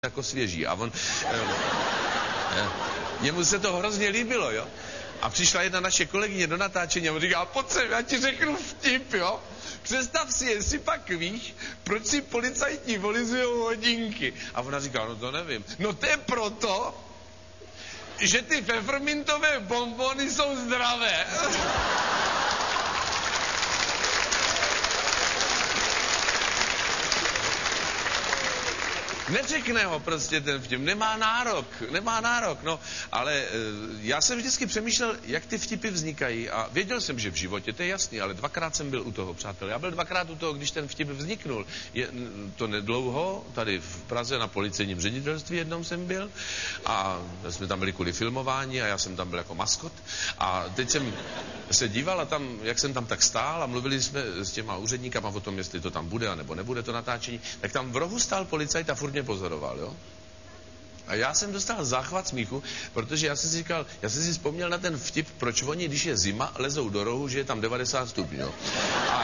jako svěží. A on, jemu se to hrozně líbilo, jo. A přišla jedna naše kolegyně do natáčení a on říká, pojď sem, já ti řeknu vtip, jo. Představ si, jestli pak víš, proč si policajti volizujou hodinky. A ona říká, no to nevím. No to je proto, že ty pfeffermintové bonbony jsou zdravé. Neřekne ho prostě ten vtip, nemá nárok, no, ale já jsem vždycky přemýšlel, jak ty vtipy vznikají a věděl jsem, že v životě, to je jasný, ale dvakrát jsem byl u toho, přátelé, já byl dvakrát u toho, když ten vtip vzniknul, je to nedlouho, tady v Praze na policejním ředitelství jednou jsem byl a jsme tam byli kvůli filmování a já jsem tam byl jako maskot a teď jsem se díval a tam, jak jsem tam tak stál a mluvili jsme s těma úředníkama o tom, jestli to tam bude a nebo nebude to natáčení, tak tam v rohu stál policajt a furt mě pozoroval, jo. A já jsem dostal záchvat smíchu, protože já jsem si vzpomněl na ten vtip, proč oni, když je zima, lezou do rohu, že je tam 90 stupňů, jo. A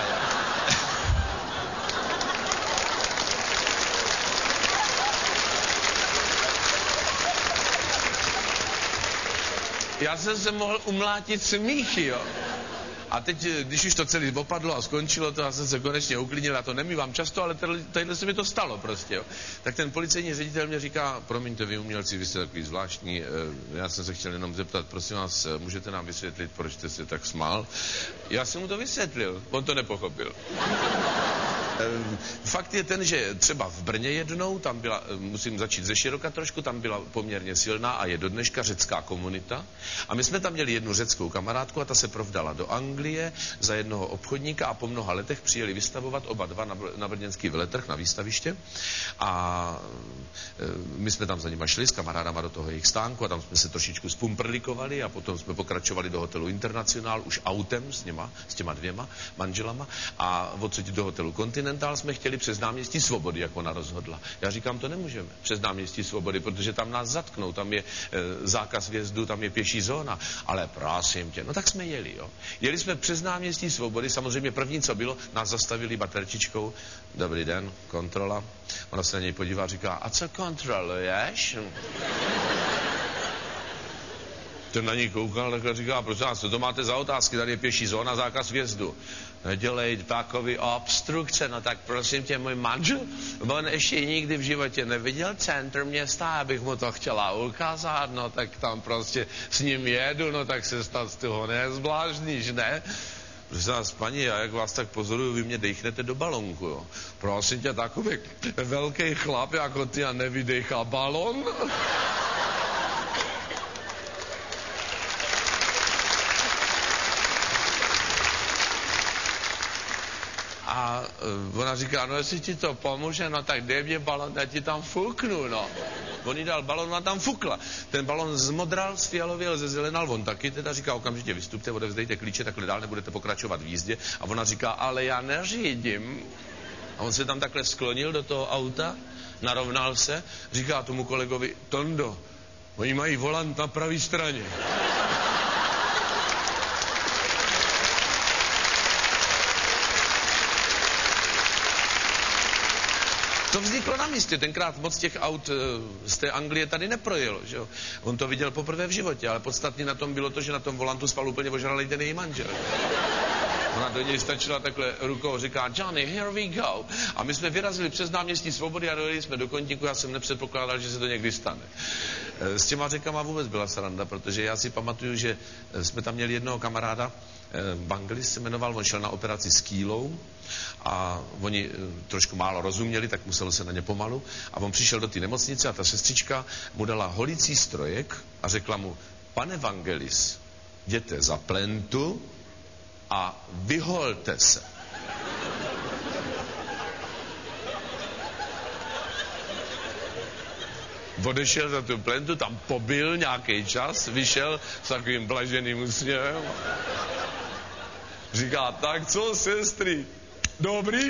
já jsem se mohl umlátit smíchy, jo. A teď, když už to celé opadlo a skončilo to, já jsem se konečně uklidnil, já to nemývám často, ale tadyhle se mi to stalo prostě, jo. Tak ten policejní ředitel mě říká, promiňte, vy umělci, vy jste takový zvláštní, já jsem se chtěl jenom zeptat, prosím vás, můžete nám vysvětlit, proč jste se tak smál? Já jsem mu to vysvětlil, on to nepochopil. Fakt je ten, že třeba v Brně jednou, tam byla, musím začít ze široka trošku, tam byla poměrně silná a je do dneška řecká komunita. A my jsme tam měli jednu řeckou kamarádku a ta se provdala do Anglie za jednoho obchodníka a po mnoha letech přijeli vystavovat oba dva na brněnský veletrh, na výstaviště. A my jsme tam za nima šli s kamarádama do toho jejich stánku a tam jsme se trošičku spumprlikovali a potom jsme pokračovali do hotelu Internacionál už autem s těma dvěma manželama a odsud do hotelu Continental jsme chtěli přes náměstí Svobody, jak ona rozhodla. Já říkám, to nemůžeme přes náměstí Svobody, protože tam nás zatknou, tam je zákaz vjezdu, tam je pěší zóna. Ale prosím tě, no tak jsme jeli, jo. Jeli jsme přes náměstí Svobody, samozřejmě první, co bylo, nás zastavili baterčičkou. Dobrý den, kontrola. Ona se na něj podívá a říká, a co kontroluješ? Ten na ní koukal, takhle říká, prosím vás, co to máte za otázky, tady je pěší zóna, zákaz vjezdu. Nedělej takový obstrukce, no tak prosím tě, můj manžel, on ještě nikdy v životě neviděl centr města, abych mu to chtěla ukázat, no tak tam prostě s ním jedu, no tak se z toho nezblázníš, ne? Prosím vás, paní, já jak vás tak pozoruju, vy mě dejchnete do balonku, jo. Prosím tě, takový velký chlap jako ty a nevydejchá balon? A ona říká, no jestli ti to pomůže, no tak dej mě balon, já ti tam fuknu, no. On jí dal balon, ona tam fukla. Ten balon zmodral, zfialověl, zezelenal, on taky teda říká, okamžitě vystupte, odevzdejte klíče, takhle dál nebudete pokračovat v jízdě. A ona říká, ale já neřídím. A on se tam takhle sklonil do toho auta, narovnal se, říká tomu kolegovi, Tondo, oni mají volant na pravé straně. To vzniklo na místě, tenkrát moc těch aut z té Anglie tady neprojelo, že jo. On to viděl poprvé v životě, ale podstatně na tom bylo to, že na tom volantu spal úplně ožralej ten její manžel. Ona do něj stačila takhle rukou, říká, Johnny, here we go. A my jsme vyrazili přes náměstí Svobody a dojeli jsme do Koníku, já jsem nepředpokládal, že se to někdy stane. S těma řekama vůbec byla sranda, protože já si pamatuju, že jsme tam měli jednoho kamaráda, Bangelis se jmenoval, on šel na operaci s kýlou a oni trošku málo rozuměli, tak muselo se na ně pomalu a on přišel do té nemocnice a ta sestřička mu dala holicí strojek a řekla mu, pane Vangelis, jděte za plentu a vyholte se. Odešel za tu plentu, tam pobyl nějaký čas, vyšel s takovým blaženým úsměvem. Říká, tak co, sestry, dobrý?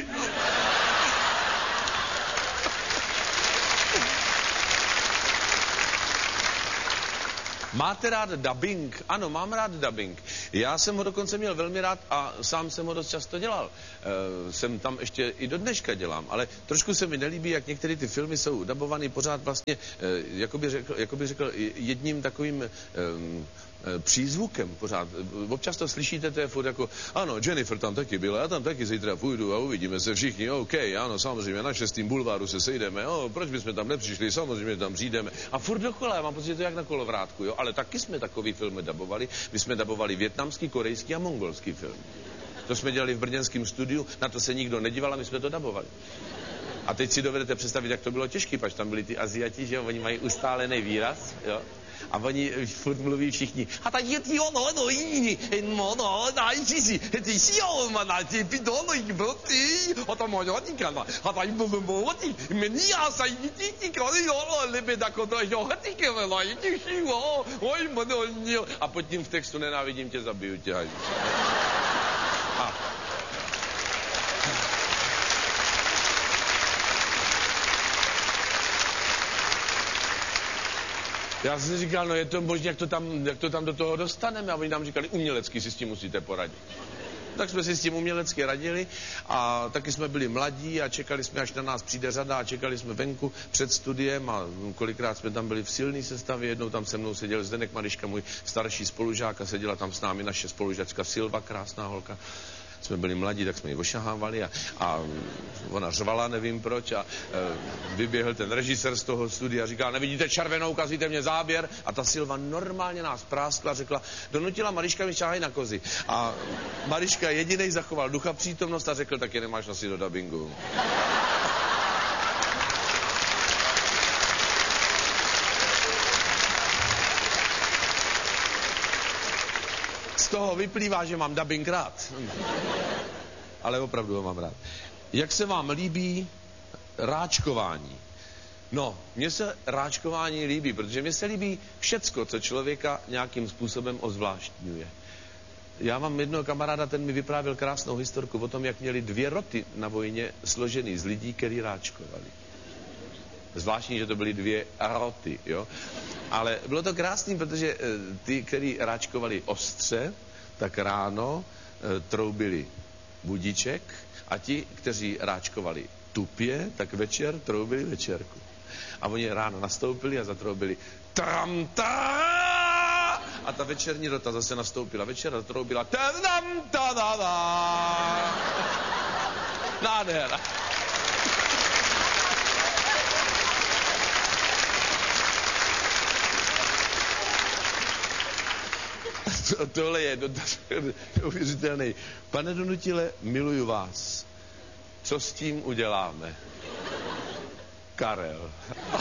Máte rád dubbing? Ano, mám rád dubbing. Já jsem ho dokonce měl velmi rád a sám jsem ho dost často dělal. Jsem tam ještě i do dneška dělám, ale trošku se mi nelíbí, jak některé ty filmy jsou dabované pořád vlastně, jakoby řekl jedním takovým přízvukem pořád. Občas to slyšíte, to je furt jako, ano, Jennifer tam taky byla, já tam taky zítra půjdu a uvidíme se všichni, OK, ano, samozřejmě, na 6. bulváru se sejdeme, proč bychom tam nepřišli, samozřejmě tam přijdeme. A furt dokola, já mám pocit, že to jak na kolovrátku, jo, ale taky jsme takový filmy dabovali, my jsme dabovali vietnamský, korejský a mongolský film. To jsme dělali v brněnském studiu, na to se nikdo nedíval a my jsme to dabovali. A teď si dovedete představit, jak to bylo těžké, pač tam byli ty Aziati, že jo, oni mají ustálený výraz, jo. A oni furt mluví všichni. A tak je ty ono, no jiní, no, najčísi, ty sioma, na ty pidono, ty, a tam moja tikana, a tak mluví, mení a sa jít ty kony, jo, lebe tako to, jo, ty kevela, jdi šivo, oj, mno, a pod tím v textu nenávidím tě, zabiju tě. Já jsem si říkal, no je to možné, jak to tam do toho dostaneme. A oni nám říkali, umělecky si s tím musíte poradit. Tak jsme si s tím umělecky radili a taky jsme byli mladí a čekali jsme, až na nás přijde řada a čekali jsme venku před studiem a kolikrát jsme tam byli v silné sestavě. Jednou tam se mnou seděl Zdeněk Madiška, můj starší spolužák, a seděla tam s námi naše spolužačka Silva, krásná holka. Jsme byli mladí, tak jsme ji ošahávali a ona řvala, nevím proč, a vyběhl ten režisér z toho studia a říkal, nevidíte červenou, kazíte mě záběr, a ta Silva normálně nás práskla, řekla, donutila Mariška mi šáhaj na kozy. A Mariška jedinej zachoval ducha přítomnost a řekl, taky nemáš nosit do dabingu. Z toho vyplývá, že mám dabing rád. Ale opravdu ho mám rád. Jak se vám líbí ráčkování? No, mně se ráčkování líbí, protože mně se líbí všecko, co člověka nějakým způsobem ozvláštňuje. Já mám jednoho kamaráda, ten mi vyprávěl krásnou historku o tom, jak měli 2 roty na vojně složený z lidí, kteří ráčkovali. Zvláštní, že to byly 2 roty, jo. Ale bylo to krásný, protože ty, kteří ráčkovali ostře, tak ráno troubili budíček a ti, kteří ráčkovali tupě, tak večer troubili večerku. A oni ráno nastoupili a zatroubili tram-ta! A ta večerní rota zase nastoupila večer a zatroubila tam-ta-da-da! Nádhera. Tohle je neuvěřitelný. Pane Donutile, miluju vás. Co s tím uděláme? Karel.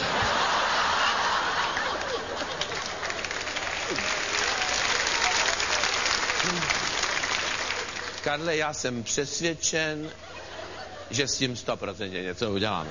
Karle, já jsem přesvědčen, že s tím 100% něco uděláme.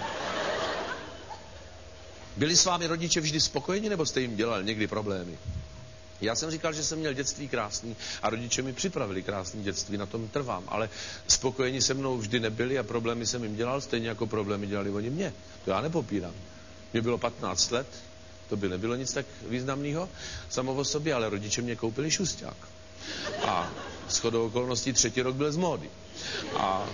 Byli s vámi rodiče vždy spokojeni, nebo jste jim dělal někdy problémy? Já jsem říkal, že jsem měl dětství krásný a rodiče mi připravili krásné dětství, na tom trvám, ale spokojeni se mnou vždy nebyli a problémy jsem jim dělal, stejně jako problémy dělali oni mě. To já nepopírám. Mně bylo 15 let, to by nebylo nic tak významného samo o sobě, ale rodiče mě koupili šusťák. A shodou okolností 3. rok byl z módy. A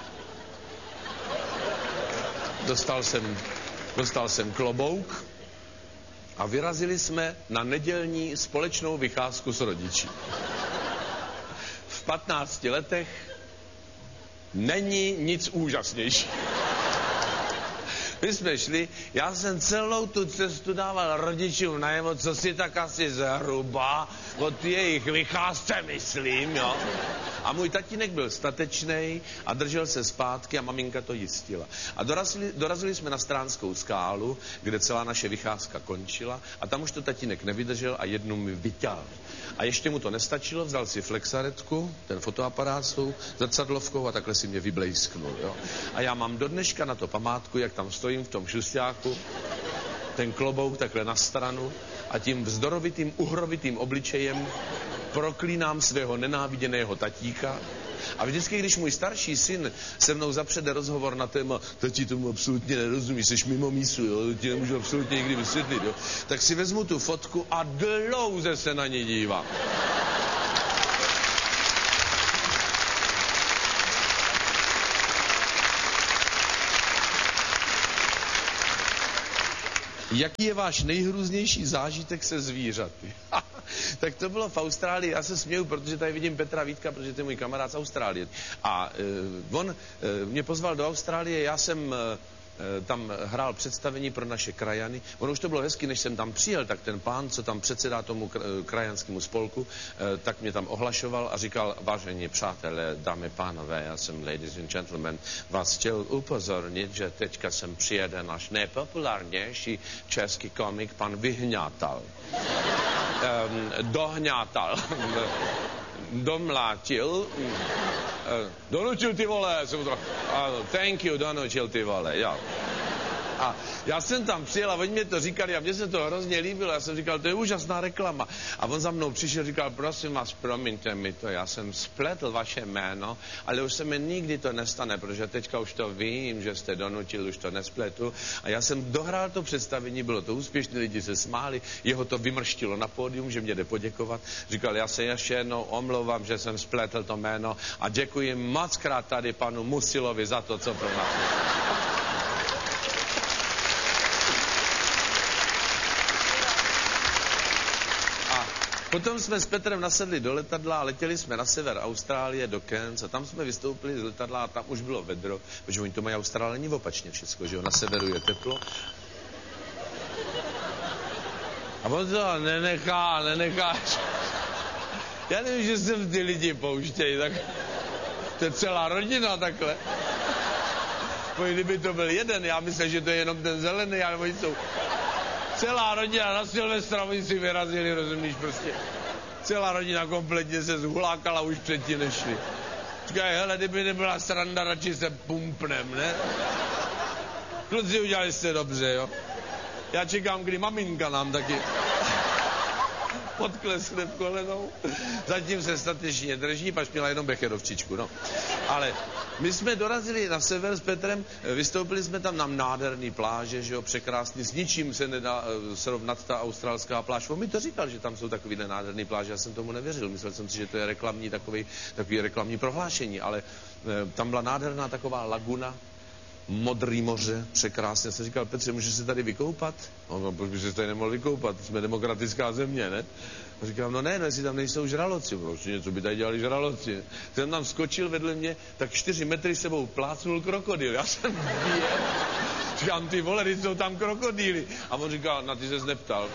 dostal jsem klobouk a vyrazili jsme na nedělní společnou vycházku s rodiči. V 15 letech není nic úžasnější. My jsme šli, já jsem celou tu cestu dával rodičům najevo, co si tak asi zhruba od jejich vycházce myslím, jo. A můj tatínek byl statečnej a držel se zpátky a maminka to jistila. A dorazili jsme na Stránskou skálu, kde celá naše vycházka končila a tam už to tatínek nevydržel a jednu mi vyťal. A ještě mu to nestačilo, vzal si flexaretku, ten fotoaparát s tou zrcadlovkou a takhle si mě vyblejsknul, jo. A já mám do dneška na to památku, jak tam stojím v tom šusťáku, ten klobouk takhle na stranu a tím vzdorovitým, uhrovitým obličejem proklínám svého nenáviděného tatíka A vždycky, když můj starší syn se mnou zapřede rozhovor na téma, tati tomu absolutně nerozumíš, jsi mimo mísu, jo, ti nemůžu absolutně nikdy vysvětlit, jo, tak si vezmu tu fotku a dlouze se na ní dívám. Jaký je váš nejhrůznější zážitek se zvířaty? Tak to bylo v Austrálii, já se směju, protože tady vidím Petra Vítka, protože to je můj kamarád z Austrálie. A on mě pozval do Austrálie, já jsem tam hrál představení pro naše krajany. Ono už to bylo hezky, než jsem tam přijel, tak ten pán, co tam předsedá tomu krajanskému spolku, tak mě tam ohlašoval a říkal, vážení přátelé, dámy pánové, já jsem ladies and gentlemen, vás chtěl upozornit, že teďka sem přijede náš nejpopulárnější český komik, pan Vyhňátal. Dohňátal. Domlátil. Donutil ty vole. Thank you, donutil ty vole, jo. A já jsem tam přijel a oni mě to říkali a mně se to hrozně líbilo. Já jsem říkal, to je úžasná reklama. A on za mnou přišel a říkal, prosím vás, promiňte mi to, já jsem spletl vaše jméno, ale už se mi nikdy to nestane, protože teďka už to vím, že jste donutil, už to nespletu. A já jsem dohrál to představení, bylo to úspěšné, lidi se smáli, jeho to vymrštilo na pódium, že mě jde poděkovat. Říkal, já se ještě jednou omlouvám, že jsem spletl to jméno a děkuji mockrát tady panu Musilovi za to, co pro nás. Potom jsme s Petrem nasedli do letadla a letěli jsme na sever Austrálie, do Cairns a tam jsme vystoupili z letadla a tam už bylo vedro, protože oni to mají Austrálení opačně všecko, že jo, na severu je teplo. A on to nenecháš. Já nevím, že sem ty lidi pouštějí, tak to je celá rodina takhle. Kdyby to byl jeden, já myslím, že to je jenom ten zelený, ale oni jsou... Celá rodina na Silvestra, oni si vyrazili, rozumíš, prostě. Celá rodina kompletně se zhulákala už předtím, než šli. Říkají, hele, kdyby nebyla sranda, radši se pumpnem, ne? Kluci, udělali jste dobře, jo? Já čekám, kdy maminka nám taky podklesne v kolenou. Zatím se statečně drží, pač měla jenom becherovčičku, no. Ale my jsme dorazili na sever s Petrem, vystoupili jsme tam na nádherný pláže, že jo, překrásný, s ničím se nedá srovnat ta australská pláž. On mi to říkal, že tam jsou takovýhle nádherný pláže, já jsem tomu nevěřil, myslel jsem si, že to je reklamní, takový reklamní prohlášení, ale tam byla nádherná taková laguna, modrý moře, překrásně. Já jsem říkal, Petře, můžeš se tady vykoupat? No, proč by se tady nemohl vykoupat? Jsme demokratická země, ne? A říkám, no ne, no, jestli tam nejsou žraloci. Prostě něco by tady dělali žraloci. Jsem tam skočil vedle mě, tak 4 metry sebou plácnul krokodýl. Já jsem vyjel. Říkám, ty vole, jsou tam krokodýly. A on říká, na ty ses neptal.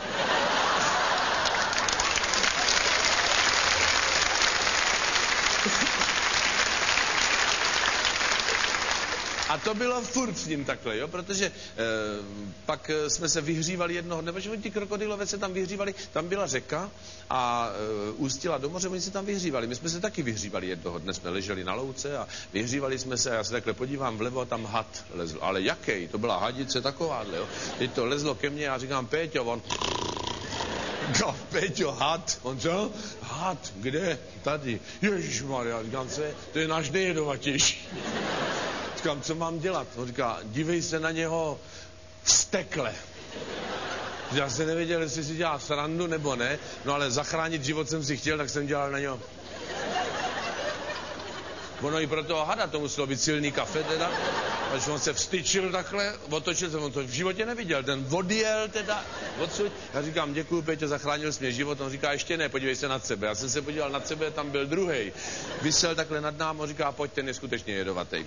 A to bylo furt s ním takhle, jo, protože pak jsme se vyhřívali jednoho dne, protože ti krokodylové se tam vyhřívali, tam byla řeka a ústila do moře, oni se tam vyhřívali. My jsme se taky vyhřívali jednoho dne, jsme leželi na louce a vyhřívali jsme se a já se takhle podívám vlevo a tam had lezl. Ale jaký? To byla hadice takováhle, jo. Teď to lezlo ke mně a říkám, Péťo, on... No, Péťo, had. On co? Had, kde? Tady. Ježišmarja, říkám, co je? To je náš nejjedovatější. Říkám, co mám dělat? On říká, dívej se na něho vztekle. Já jsem nevěděl, jestli si dělá srandu nebo ne, no ale zachránit život jsem si chtěl, tak jsem dělal na něho. Ono i pro toho hada to muselo být silný kafe teda, až on se vstyčil takhle, otočil se, on to v životě neviděl, ten odjel teda odsud. Já říkám, děkuju, Péťo, zachránil jsi mě život, on říká, ještě ne, podívej se nad sebe. Já jsem se podíval nad sebe, tam byl druhej. Vysel takhle nad námi, on říká, pojď, ten je skutečně jedovatý.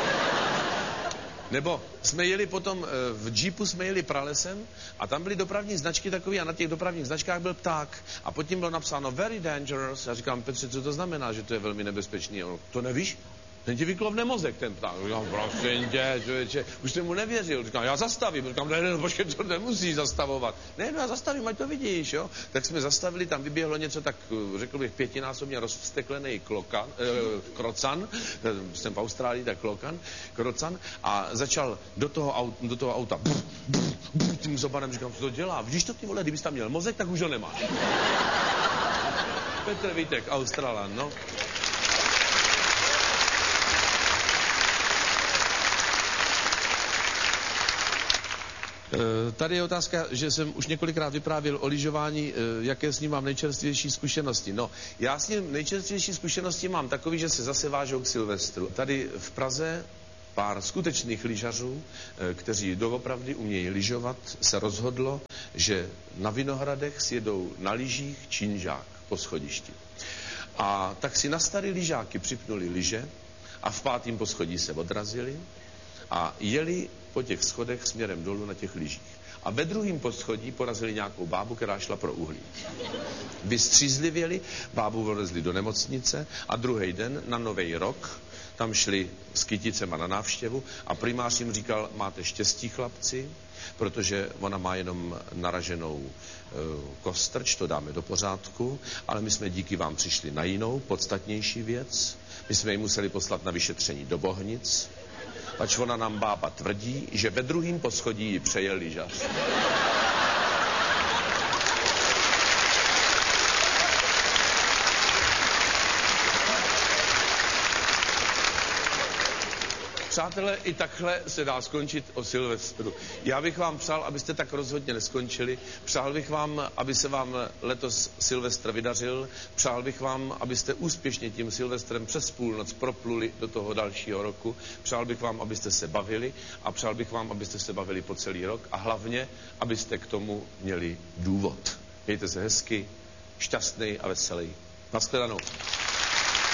Nebo jsme jeli potom, v džípu jsme jeli pralesem a tam byly dopravní značky takový a na těch dopravních značkách byl pták a pod tím bylo napsáno very dangerous. Já říkám, Petře, co to znamená, že to je velmi nebezpečný? On, to nevíš? Ten ti vyklovne mozek, ten pták. Říkám, prosím tě, člověče, už jsem mu nevěřil. Říkám, já zastavím. Říkám, ne, počkej, to nemusíš zastavovat. Ne, no já zastavím, ať to vidíš, jo. Tak jsme zastavili, tam vyběhlo něco tak, řekl bych, 5násobně rozvsteklený krocan. Jsem v Austrálii, tak krocan. A začal do toho auta tím zobanem, říkám, co to dělá? Vidíš to, ty vole, kdybys tam měl mozek, tak už ho nemáš. Petr Vítek, Australan, no. Tady je otázka, že jsem už několikrát vyprávěl o lyžování, jaké s ním mám nejčerstvější zkušenosti. No, já s ním nejčerstvější zkušenosti mám takový, že se zase vážou k Silvestru. Tady v Praze pár skutečných lyžařů, kteří doopravdy umějí lyžovat, se rozhodlo, že na Vinohradech sjedou na lyžích činžák po schodišti. A tak si na starý lyžáky připnuli lyže a v 5. poschodí se odrazili a jeli po těch schodech směrem dolů na těch lyžích. A ve 2. poschodí porazili nějakou bábu, která šla pro uhlí. Vystřízlivěli, bábu odvezli do nemocnice a druhý den na Nový rok tam šli s kyticema na návštěvu a primář jim říkal, máte štěstí, chlapci, protože ona má jenom naraženou kostrč, to dáme do pořádku, ale my jsme díky vám přišli na jinou, podstatnější věc. My jsme ji museli poslat na vyšetření do Bohnic, pač ona nám bába tvrdí, že ve 2. poschodí ji přejel lyžař. Přátelé, i takhle se dá skončit o Silvestru. Já bych vám přál, abyste tak rozhodně neskončili. Přál bych vám, aby se vám letos Silvestr vydařil. Přál bych vám, abyste úspěšně tím Silvestrem přes půlnoc propluli do toho dalšího roku. Přál bych vám, abyste se bavili a přál bych vám, abyste se bavili po celý rok a hlavně, abyste k tomu měli důvod. Mějte se hezky, šťastný a veselý. Nashledanou.